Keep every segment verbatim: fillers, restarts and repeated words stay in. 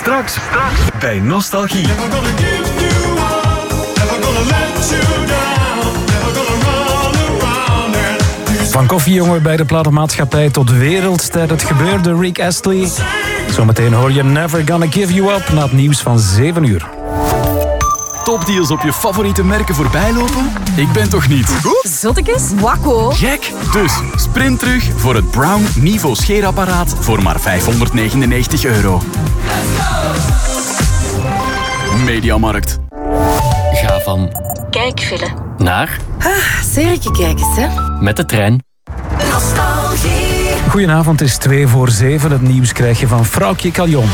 Straks, straks bij Nostalgie. Van koffiejongen bij de platenmaatschappij tot wereldster. Het gebeurde Rick Astley. Zometeen hoor je Never Gonna Give You Up na het nieuws van zeven uur. Topdeals op je favoriete merken voorbijlopen? Ik ben toch niet? Zottekes? Wakko. Gek! Dus sprint terug voor het Brown Niveau scheerapparaat voor maar vijfhonderdnegenennegentig euro. Mediamarkt. Ga van Kijkfilm. naar Ah, serieke kijkers, hè? met de trein. Nostalgie. Goedenavond, het is twee voor zeven. Het nieuws krijg je van Vrouwtje Caljon.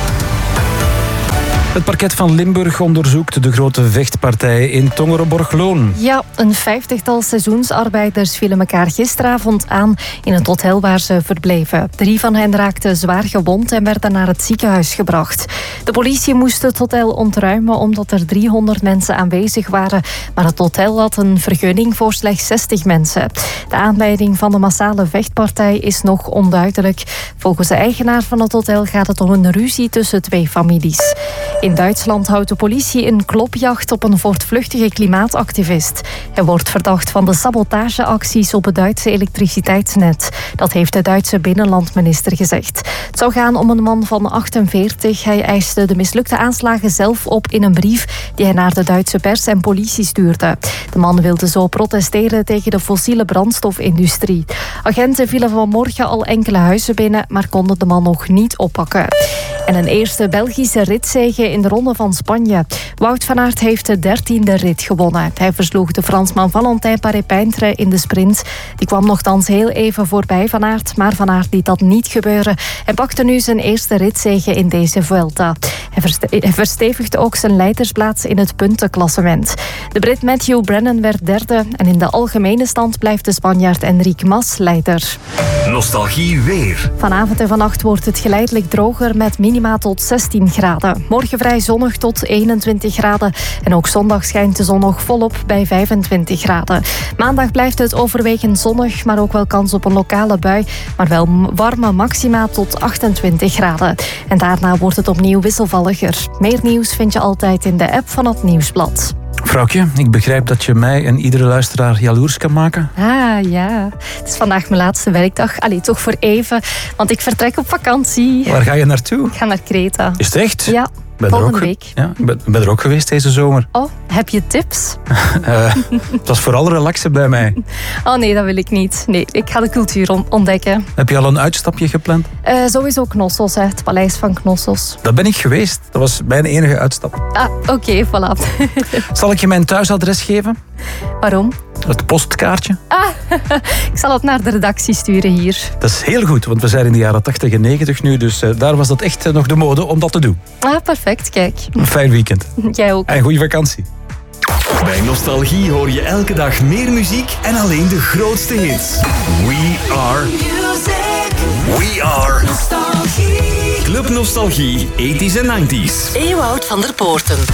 Het parket van Limburg onderzoekt de grote vechtpartij in Tongerenborg-Loon. Ja, een vijftigtal seizoensarbeiders vielen elkaar gisteravond aan in het hotel waar ze verbleven. Drie van hen raakten zwaar gewond en werden naar het ziekenhuis gebracht. De politie moest het hotel ontruimen omdat er driehonderd mensen aanwezig waren. Maar het hotel had een vergunning voor slechts zestig mensen. De aanleiding van de massale vechtpartij is nog onduidelijk. Volgens de eigenaar van het hotel gaat het om een ruzie tussen twee families. In Duitsland houdt de politie een klopjacht op een voortvluchtige klimaatactivist. Hij wordt verdacht van de sabotageacties op het Duitse elektriciteitsnet. Dat heeft de Duitse binnenlandminister gezegd. Het zou gaan om een man van achtenveertig. Hij eiste de mislukte aanslagen zelf op in een brief die hij naar de Duitse pers en politie stuurde. De man wilde zo protesteren tegen de fossiele brandstofindustrie. Agenten vielen vanmorgen al enkele huizen binnen, maar konden de man nog niet oppakken. En een eerste Belgische ritzege in de Ronde van Spanje. Wout van Aert heeft de dertiende rit gewonnen. Hij versloeg de Fransman Valentin Paré-Peintre in de sprint. Die kwam nogthans heel even voorbij Van Aert, maar Van Aert liet dat niet gebeuren en pakte nu zijn eerste ritzege in deze Vuelta. Hij, verste- hij verstevigde ook zijn leidersplaats in het puntenklassement. De Brit Matthew Brennan werd derde en in de algemene stand blijft de Spanjaard Enric Mas leider. Nostalgie weer. Vanavond en vannacht wordt het geleidelijk droger met minima tot zestien graden. Morgen vrij zonnig tot eenentwintig graden. En ook zondag schijnt de zon nog volop bij vijfentwintig graden. Maandag blijft het overwegend zonnig, maar ook wel kans op een lokale bui. Maar wel warme maxima tot achtentwintig graden. En daarna wordt het opnieuw wisselvalliger. Meer nieuws vind je altijd in de app van het Nieuwsblad. Vrouwtje, ik begrijp dat je mij en iedere luisteraar jaloers kan maken. Ah ja, het is vandaag mijn laatste werkdag. Allee, toch voor even, want ik vertrek op vakantie. Waar ga je naartoe? Ik ga naar Kreta. Is het echt? Ja, Ben er volgende ook ge- week. Ja, ik ben, ben er ook geweest deze zomer. Oh, heb je tips? Uh, het was vooral relaxen bij mij. Oh nee, dat wil ik niet. Nee, ik ga de cultuur on- ontdekken. Heb je al een uitstapje gepland? Uh, sowieso Knossos, hè, het paleis van Knossos. Dat ben ik geweest. Dat was mijn enige uitstap. Ah, oké, okay, voilà. Zal ik je mijn thuisadres geven? Waarom? Het postkaartje. Ah, ik zal het naar de redactie sturen hier. Dat is heel goed, want we zijn in de jaren tachtig en negentig nu. Dus uh, daar was dat echt uh, nog de mode om dat te doen. Ah, perfect, kijk. Een fijn weekend. Jij ook. En goede vakantie. Bij Nostalgie hoor je elke dag meer muziek en alleen de grootste hits. We are... Music. We are... Nostalgie. Club Nostalgie, tachtiger en negentiger. Ewout van der Poorten.